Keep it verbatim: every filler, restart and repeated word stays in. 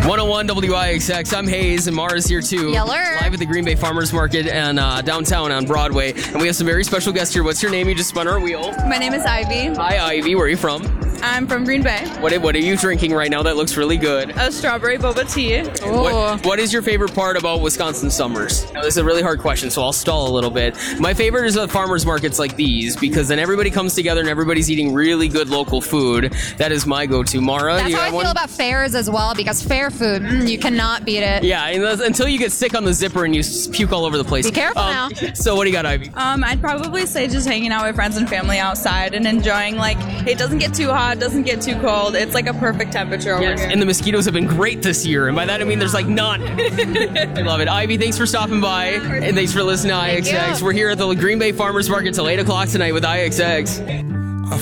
one oh one W I X X. I'm Hayes, and Mara's here too. Yeller. Live at the Green Bay Farmers Market and uh, downtown on Broadway. And we have some very special guests here. What's your name? You just spun our wheel. My name is Ivy. Hi, Ivy. Where are you from? I'm from Green Bay. What What are you drinking right now? That looks really good. A strawberry boba tea. What, what is your favorite part about Wisconsin summers? Now, this is a really hard question, so I'll stall a little bit. My favorite is the farmers markets like these, because then everybody comes together and everybody's eating really good local food. That is my go-to. Mara, That's you how I got feel one? about fairs as well, because fair food, mm, you cannot beat it. Yeah, and that's- until you get sick on the zipper and you s- puke all over the place. Be careful Um, now. So what do you got, Ivy? Um, I'd probably say just hanging out with friends and family outside and enjoying, like, it doesn't get too hot, doesn't get too cold. It's like a perfect temperature over Yes, here. and the mosquitoes have been great this year, and by that I mean there's like none. I love it. Ivy, thanks for stopping by, and thanks for listening to I X X. you. We're here at the Green Bay Farmers Market till eight o'clock tonight with I X X.